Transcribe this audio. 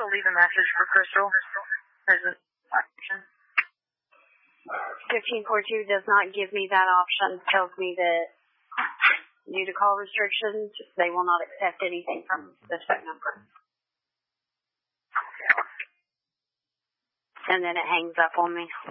to leave a message for Crystal. There's an option. 1542 does not give me that option. It tells me that due to call restrictions, they will not accept anything from this phone number. And then it hangs up on me.